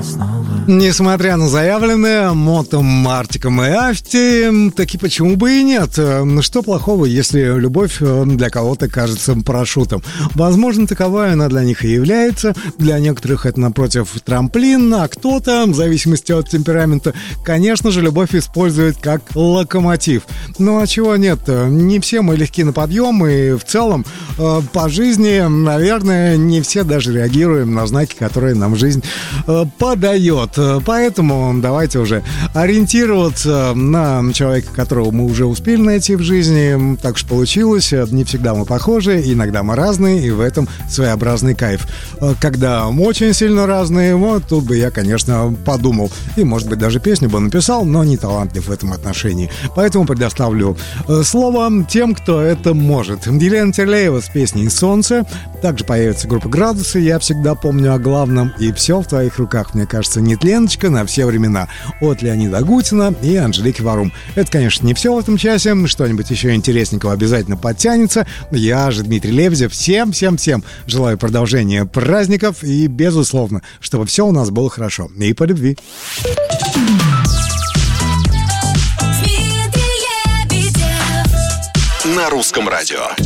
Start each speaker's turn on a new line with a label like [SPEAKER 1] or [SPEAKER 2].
[SPEAKER 1] Несмотря на заявленное мотом Мартиком и Афти, таки почему бы и нет? Что плохого, если любовь для кого-то кажется парашютом? Возможно, таковая она для них и является. Для некоторых это, напротив, трамплин, а кто-то, в зависимости от темперамента, конечно же, любовь использует как локомотив. Ну а чего нет? Не все мы легки на подъем, и в целом по жизни, наверное, не все даже реагируем на знаки, которые нам жизнь подает. Поэтому давайте уже ориентироваться на человека, которого мы уже успели найти в жизни. Так уж получилось, не всегда мы похожи, иногда мы разные, и в этом своеобразный кайф. Когда мы очень сильно разные, вот тут бы я, конечно, подумал, и, может быть, даже песню бы написал, но не талантлив в этом отношении. Поэтому предоставлю слово тем, кто это может. Елена Терлеева с песней «Солнце». Также появится группа «Градусы», я всегда помню о главном, и «Все в твоих руках», мне кажется, Леночка на все времена от Леонида Агутина и Анжелики Варум. Это, конечно, не все в этом часе, что-нибудь еще интересненького обязательно подтянется. Я же Дмитрий Лебедев. Всем желаю продолжения праздников и, безусловно, чтобы все у нас было хорошо и по любви.
[SPEAKER 2] На русском радио.